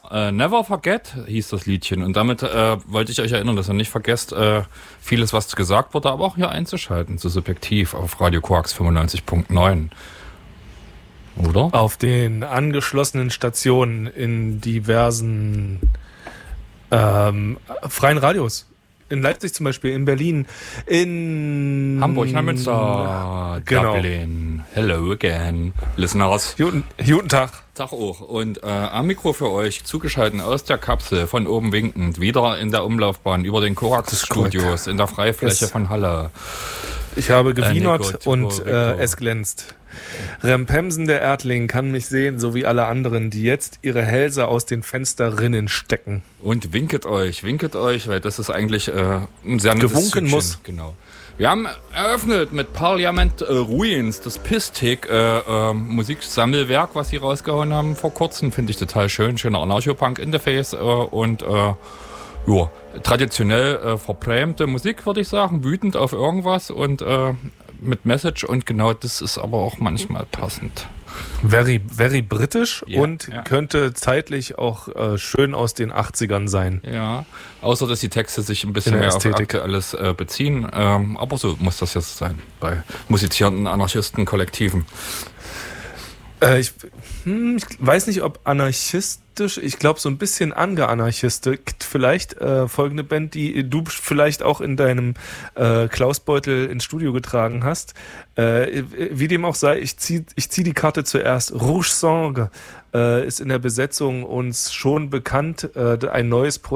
Never Forget hieß das Liedchen. Und damit wollte ich euch erinnern, dass ihr nicht vergesst, vieles, was gesagt wurde, aber auch hier einzuschalten, so subjektiv auf Radio Quarks 95.9. Oder? Auf den angeschlossenen Stationen in diversen freien Radios. In Leipzig zum Beispiel, in Berlin, in Hamburg, Neumünster, genau. Dublin. Hello again, listeners. Guten Tag. Tag auch. Und am Mikro für euch zugeschaltet aus der Kapsel, von oben winkend, wieder in der Umlaufbahn, über den Korax-Studios, in der Freifläche von Halle. Ich habe gewienert und es glänzt. Rempemsen der Erdling kann mich sehen, so wie alle anderen, die jetzt ihre Hälse aus den Fensterrinnen stecken. Und winket euch, weil das ist eigentlich ein sehr nettes Gewunken Stückchen. muss. Genau. Wir haben eröffnet mit Parliament Ruins, das Pistik Musiksammelwerk, was sie rausgehauen haben vor kurzem. Finde ich total schön. Schöner Anarcho-Punk-Interface und traditionell verprämte Musik, würde ich sagen. Wütend auf irgendwas und mit Message. Und genau das ist aber auch manchmal passend. Very, very britisch und ja. könnte zeitlich auch schön aus den 80ern sein. Ja, außer dass die Texte sich ein bisschen mehr auf Aktuelles beziehen. Aber so muss das jetzt sein bei musizierenden Anarchisten-Kollektiven. Ich weiß nicht, ob anarchistisch, ich glaube so ein bisschen angeanarchistisch. Vielleicht folgende Band, die du vielleicht auch in deinem Klausbeutel ins Studio getragen hast. Wie dem auch sei, ich zieh die Karte zuerst. Rouge Sangue ist in der Besetzung uns schon bekannt. Ein neues